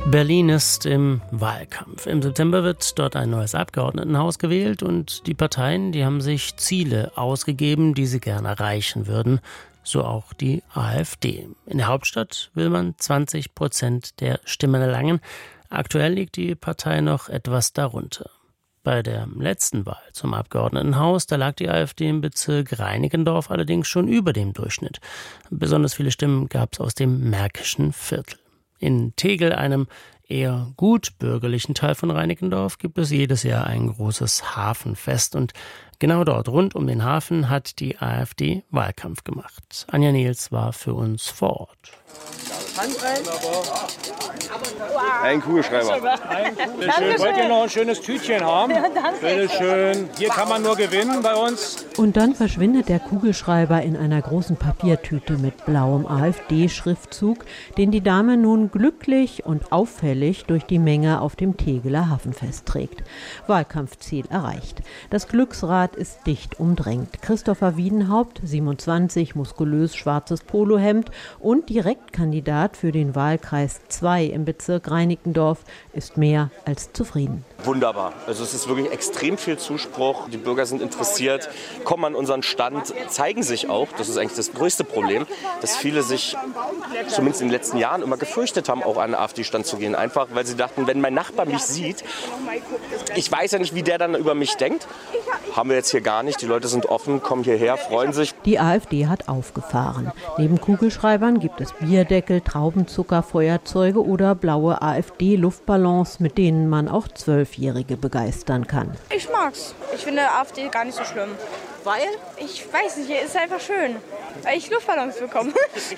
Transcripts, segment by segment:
Berlin ist im Wahlkampf. Im September wird dort ein neues Abgeordnetenhaus gewählt und die Parteien, die haben sich Ziele ausgegeben, die sie gerne erreichen würden. So auch die AfD. In der Hauptstadt will man 20% der Stimmen erlangen. Aktuell liegt die Partei noch etwas darunter. Bei der letzten Wahl zum Abgeordnetenhaus, da lag die AfD im Bezirk Reinickendorf allerdings schon über dem Durchschnitt. Besonders viele Stimmen gab es aus dem Märkischen Viertel. In Tegel, einem eher gut bürgerlichen Teil von Reinickendorf, gibt es jedes Jahr ein großes Hafenfest. Und genau dort, rund um den Hafen, hat die AfD Wahlkampf gemacht. Anja Nils war für uns vor Ort. Ein Kugelschreiber. Bitteschön. Wollt ihr noch ein schönes Tütchen haben? Ja, danke. Bitteschön. Hier kann man nur gewinnen bei uns. Und dann verschwindet der Kugelschreiber in einer großen Papiertüte mit blauem AfD-Schriftzug, den die Dame nun glücklich und auffällig durch die Menge auf dem Tegeler Hafenfest trägt. Wahlkampfziel erreicht. Das Glücksrad ist dicht umdrängt. Christopher Wiedenhaupt, 27, muskulös schwarzes Polohemd und Direktkandidat für den Wahlkreis 2 im Bezirk Reinickendorf, ist mehr als zufrieden. Wunderbar. Also es ist wirklich extrem viel Zuspruch. Die Bürger sind interessiert, kommen an unseren Stand, zeigen sich auch. Das ist eigentlich das größte Problem, dass viele sich zumindest in den letzten Jahren immer gefürchtet haben, auch an den AfD-Stand zu gehen. Einfach, weil sie dachten, wenn mein Nachbar mich sieht, ich weiß ja nicht, wie der dann über mich denkt. Haben wir jetzt hier gar nicht. Die Leute sind offen, kommen hierher, freuen sich. Die AfD hat aufgefahren. Neben Kugelschreibern gibt es Bierdeckel, Traubenzucker, Feuerzeuge oder blaue AfD-Luftballons, mit denen man auch 12-Jährige begeistern kann. Ich mag's. Ich finde AfD gar nicht so schlimm. Weil? Ich weiß nicht, ist einfach schön. Weil ich Luftballons bekomme.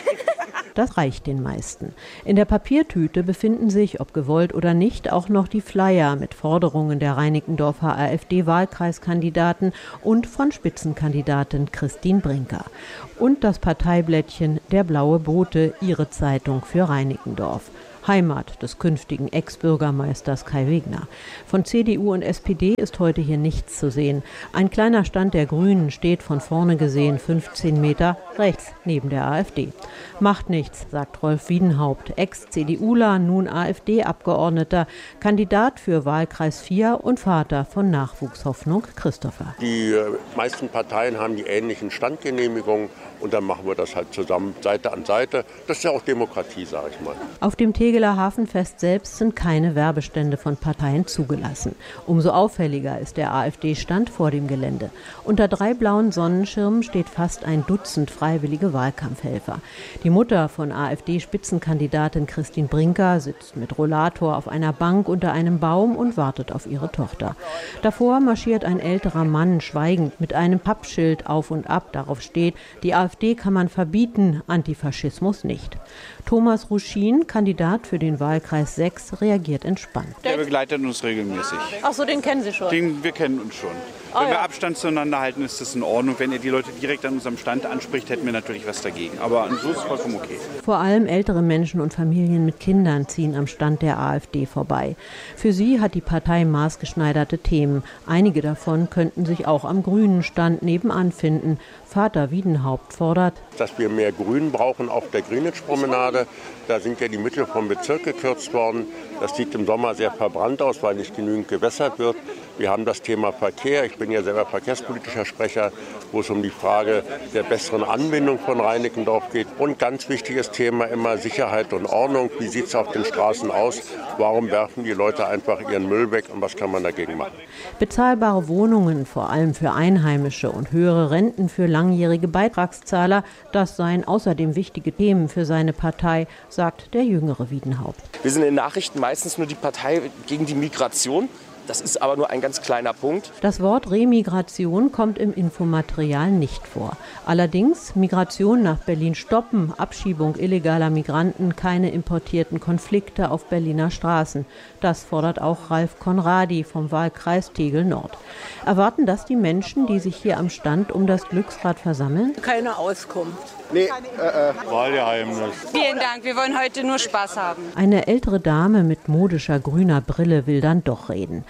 Das reicht den meisten. In der Papiertüte befinden sich, ob gewollt oder nicht, auch noch die Flyer mit Forderungen der Reinickendorfer AfD-Wahlkreiskandidaten und von Spitzenkandidatin Christine Brinker. Und das Parteiblättchen Der Blaue Bote, ihre Zeitung für Reinickendorf. Heimat des künftigen Ex-Bürgermeisters Kai Wegner. Von CDU und SPD ist heute hier nichts zu sehen. Ein kleiner Stand der Grünen steht von vorne gesehen 15 Meter rechts neben der AfD. Macht nichts, sagt Rolf Wiedenhaupt, Ex-CDUler, nun AfD-Abgeordneter, Kandidat für Wahlkreis 4 und Vater von Nachwuchshoffnung Christopher. Die meisten Parteien haben die ähnlichen Standgenehmigungen und dann machen wir das halt zusammen, Seite an Seite. Das ist ja auch Demokratie, sage ich mal. Auf dem Tegeler Hafenfest selbst sind keine Werbestände von Parteien zugelassen. Umso auffälliger ist der AfD-Stand vor dem Gelände. Unter 3 blauen Sonnenschirmen steht fast ein Dutzend freiwillige Wahlkampfhelfer. Die Mutter von AfD-Spitzenkandidatin Christine Brinker sitzt mit Rollator auf einer Bank unter einem Baum und wartet auf ihre Tochter. Davor marschiert ein älterer Mann schweigend mit einem Pappschild auf und ab. Darauf steht, die AfD kann man verbieten, Antifaschismus nicht. Thomas Ruschin, Kandidat für den Wahlkreis 6, reagiert entspannt. Der begleitet uns regelmäßig. Ach so, den kennen Sie schon? Wir kennen uns schon. Wenn wir Abstand zueinander halten, ist das in Ordnung. Wenn ihr die Leute direkt an unserem Stand anspricht, hätten wir natürlich was dagegen. Aber so ist es vollkommen okay. Vor allem ältere Menschen und Familien mit Kindern ziehen am Stand der AfD vorbei. Für sie hat die Partei maßgeschneiderte Themen. Einige davon könnten sich auch am grünen Stand nebenan finden. Vater Wiedenhaupt fordert, dass wir mehr Grün brauchen auf der Greenwich-Promenade. Da sind ja die Mittel vom Bezirk gekürzt worden. Das sieht im Sommer sehr verbrannt aus, weil nicht genügend gewässert wird. Wir haben das Thema Verkehr. Ich bin ja selber verkehrspolitischer Sprecher, wo es um die Frage der besseren Anbindung von Reinickendorf geht. Und ganz wichtiges Thema immer Sicherheit und Ordnung. Wie sieht es auf den Straßen aus? Warum werfen die Leute einfach ihren Müll weg und was kann man dagegen machen? Bezahlbare Wohnungen, vor allem für Einheimische, und höhere Renten für langjährige Beitragszahler, das seien außerdem wichtige Themen für seine Partei, sagt der jüngere Wiedenhaupt. Wir sind in den Nachrichten meistens nur die Partei gegen die Migration. Das ist aber nur ein ganz kleiner Punkt. Das Wort Remigration kommt im Infomaterial nicht vor. Allerdings Migration nach Berlin stoppen, Abschiebung illegaler Migranten, keine importierten Konflikte auf Berliner Straßen. Das fordert auch Ralf Konradi vom Wahlkreis Tegel Nord. Erwarten das die Menschen, die sich hier am Stand um das Glücksrad versammeln? Keine Auskunft. Nee, Wahlgeheimnis. Vielen Dank, wir wollen heute nur Spaß haben. Eine ältere Dame mit modischer grüner Brille will dann doch reden.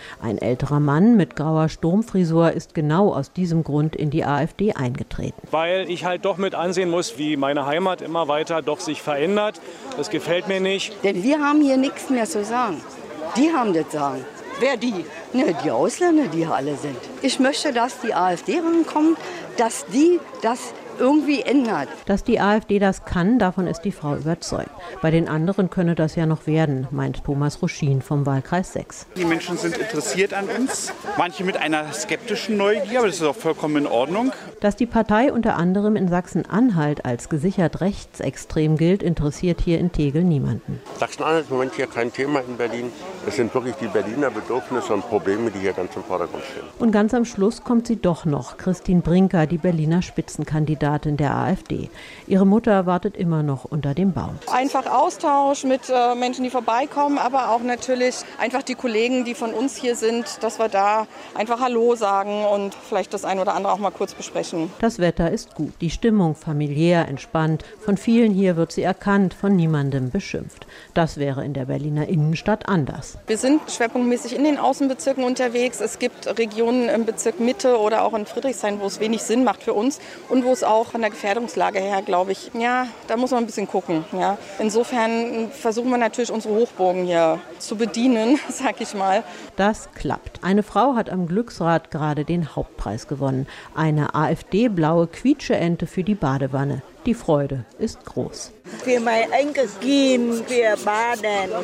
Ein älterer Mann mit grauer Sturmfrisur ist genau aus diesem Grund in die AfD eingetreten. Weil ich halt doch mit ansehen muss, wie meine Heimat immer weiter doch sich verändert. Das gefällt mir nicht. Denn wir haben hier nichts mehr zu sagen. Die haben das Sagen. Wer die? Ne, die Ausländer, die hier alle sind. Ich möchte, dass die AfD rankommt, dass die das irgendwie ändert. Dass die AfD das kann, davon ist die Frau überzeugt. Bei den anderen könne das ja noch werden, meint Thomas Ruschin vom Wahlkreis 6. Die Menschen sind interessiert an uns, manche mit einer skeptischen Neugier, aber das ist auch vollkommen in Ordnung. Dass die Partei unter anderem in Sachsen-Anhalt als gesichert rechtsextrem gilt, interessiert hier in Tegel niemanden. Sachsen-Anhalt ist im Moment hier kein Thema in Berlin. Es sind wirklich die Berliner Bedürfnisse und Probleme, die hier ganz im Vordergrund stehen. Und ganz am Schluss kommt sie doch noch, Christine Brinker, die Berliner Spitzenkandidatin der AfD. Ihre Mutter wartet immer noch unter dem Baum. Einfach Austausch mit Menschen, die vorbeikommen, aber auch natürlich einfach die Kollegen, die von uns hier sind, dass wir da einfach Hallo sagen und vielleicht das ein oder andere auch mal kurz besprechen. Das Wetter ist gut, die Stimmung familiär, entspannt. Von vielen hier wird sie erkannt, von niemandem beschimpft. Das wäre in der Berliner Innenstadt anders. Wir sind schwerpunktmäßig in den Außenbezirken unterwegs. Es gibt Regionen im Bezirk Mitte oder auch in Friedrichshain, wo es wenig Sinn macht für uns und wo es auch von der Gefährdungslage her, glaube ich, ja, da muss man ein bisschen gucken. Ja. Insofern versuchen wir natürlich unsere Hochburgen hier zu bedienen, sag ich mal. Das klappt. Eine Frau hat am Glücksrad gerade den Hauptpreis gewonnen. Eine AfD-blaue Quietscheente für die Badewanne. Die Freude ist groß. Für mein Enkelkind, für Baden.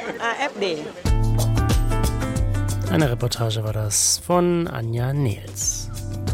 AfD. Eine Reportage war das von Anja Nehls.